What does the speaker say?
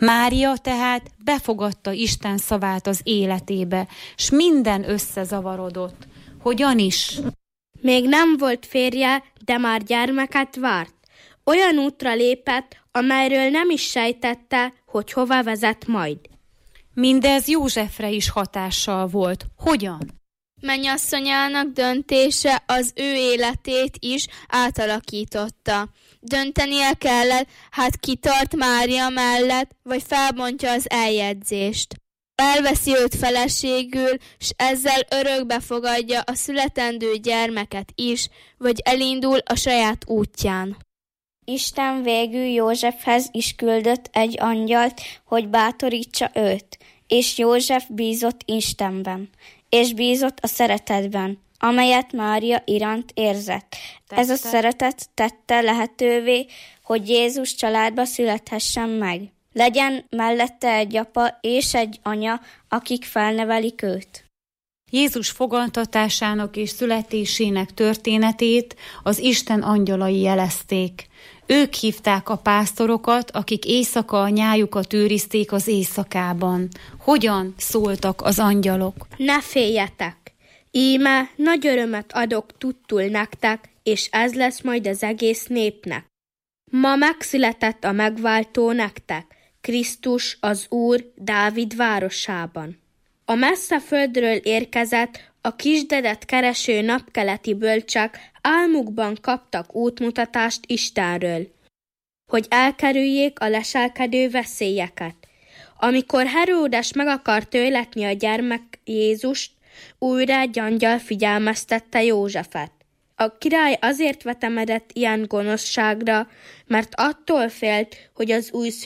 Mária tehát befogadta Isten szavát az életébe, s minden összezavarodott. Hogyan is? Még nem volt férje, de már gyermeket várt. Olyan útra lépett, amelyről nem is sejtette, hogy hova vezet majd. Mindez Józsefre is hatással volt. Hogyan? Mennyasszonyának döntése az ő életét is átalakította. Döntenie kellett, hát kitart Mária mellett, vagy felbontja az eljegyzést. Elveszi őt feleségül, s ezzel örökbe fogadja a születendő gyermeket is, vagy elindul a saját útján. Isten végül Józsefhez is küldött egy angyalt, hogy bátorítsa őt, és József bízott Istenben, és bízott a szeretetben, amelyet Mária iránt érzett. Ez a szeretet tette lehetővé, hogy Jézus családba születhessen meg. Legyen mellette egy apa és egy anya, akik felnevelik őt. Jézus fogantatásának és születésének történetét az Isten angyalai jelezték. Ők hívták a pásztorokat, akik éjszaka a nyájukat őrizték az éjszakában. Hogyan szóltak az angyalok? Ne féljetek! Íme nagy örömet adok tudtul nektek, és ez lesz majd az egész népnek. Ma megszületett a megváltó nektek, Krisztus az Úr Dávid városában. A messze földről érkezett, a kisdedet kereső napkeleti bölcsek álmukban kaptak útmutatást Istenről, hogy elkerüljék a leselkedő veszélyeket. Amikor Heródes meg akart öletni a gyermek Jézust, újra egy angyal figyelmeztette Józsefet. A király azért vetemedett ilyen gonoszságra, mert attól félt, hogy az újszülött